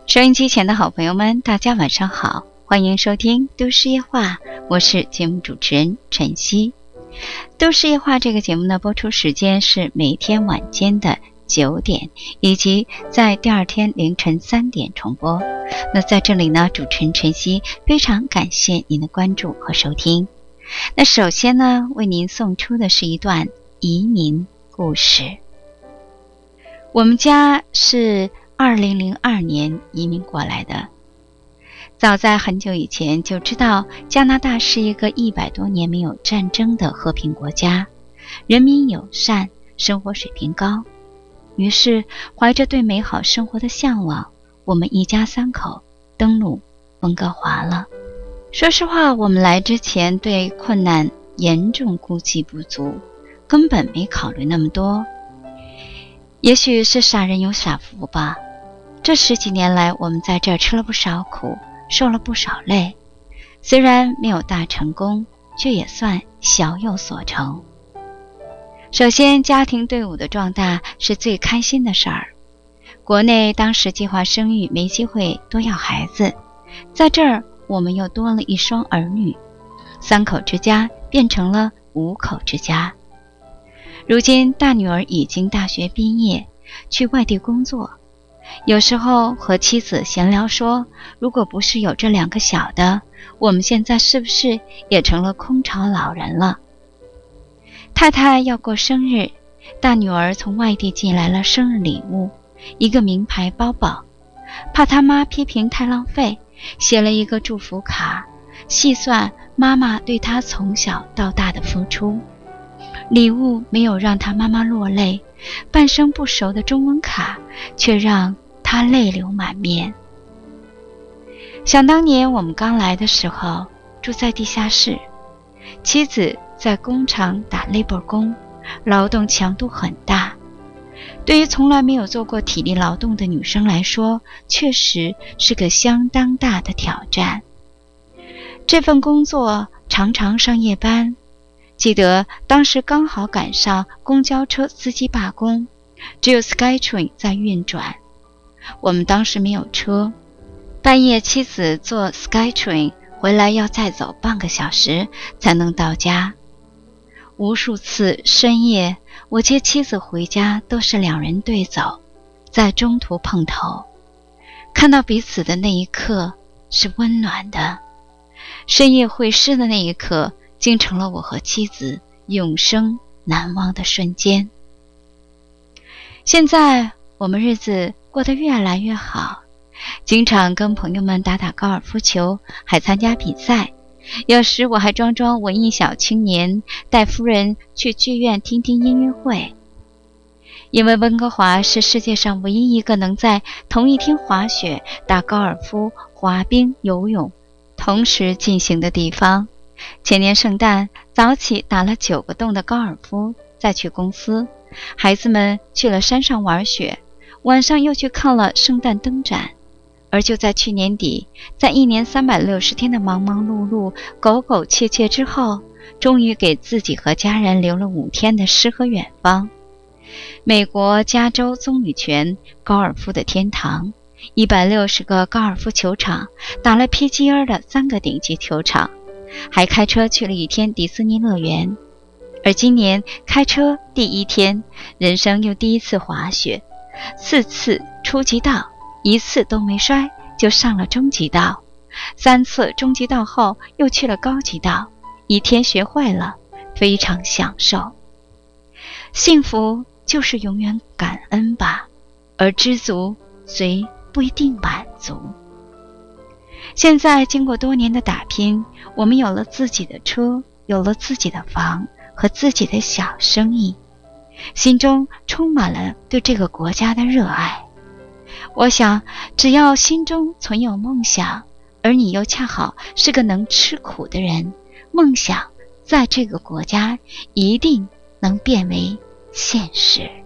收音机前的好朋友们，大家晚上好，欢迎收听都市夜话，我是节目主持人晨曦。都市夜话这个节目的播出时间是每天晚间的9点，以及在第二天凌晨3点重播。那在这里呢，主持人晨曦非常感谢您的关注和收听。那首先呢，为您送出的是一段移民故事。我们家是2002年移民过来的，早在很久以前就知道加拿大是一个100多年没有战争的和平国家，人民友善，生活水平高。于是怀着对美好生活的向往，我们一家3口登陆温哥华了。说实话，我们来之前对困难严重估计不足，根本没考虑那么多。也许是傻人有傻福吧，这10几年来，我们在这儿吃了不少苦，受了不少累，虽然没有大成功，却也算小有所成。首先，家庭队伍的壮大是最开心的事儿。国内当时计划生育没机会多要孩子，在这儿我们又多了1双儿女，3口之家变成了5口之家。如今大女儿已经大学毕业，去外地工作。有时候和妻子闲聊说，如果不是有这2个小的，我们现在是不是也成了空巢老人了？太太要过生日，大女儿从外地寄来了生日礼物，一个名牌包包，怕她妈批评太浪费，写了一个祝福卡，细算妈妈对她从小到大的付出。礼物没有让她妈妈落泪，半生不熟的中文卡却让她泪流满面。想当年我们刚来的时候，住在地下室，妻子在工厂打 labor 工，劳动强度很大。对于从来没有做过体力劳动的女生来说，确实是个相当大的挑战。这份工作常常上夜班，记得当时刚好赶上公交车司机罢工，只有 SkyTrain 在运转。我们当时没有车，半夜妻子坐 SkyTrain 回来要再走半个小时才能到家。无数次深夜，我接妻子回家都是2人对走，在中途碰头，看到彼此的那一刻是温暖的。深夜会师的那一刻，竟成了我和妻子永生难忘的瞬间。现在我们日子过得越来越好，经常跟朋友们打打高尔夫球，还参加比赛。有时我还装装文艺小青年，带夫人去剧院听听音乐会。因为温哥华是世界上唯一一个能在同一天滑雪、打高尔夫、滑冰、游泳同时进行的地方。前年圣诞早起打了9个洞的高尔夫，再去公司，孩子们去了山上玩雪，晚上又去看了圣诞灯展。而就在去年底，在1年360天的忙忙碌碌、苟苟切切之后，终于给自己和家人留了5天的诗和远方。美国加州棕榈泉高尔夫的天堂，160个高尔夫球场，打了 PGA 的3个顶级球场，还开车去了1天迪士尼乐园。而今年开车第1天，人生又第1次滑雪，4次初级道，1次都没摔就上了中级道，3次中级道后又去了高级道，1天学会了，非常享受。幸福就是永远感恩吧，而知足虽不一定满足。现在经过多年的打拼，我们有了自己的车，有了自己的房和自己的小生意，心中充满了对这个国家的热爱。我想，只要心中存有梦想，而你又恰好是个能吃苦的人，梦想在这个国家一定能变为现实。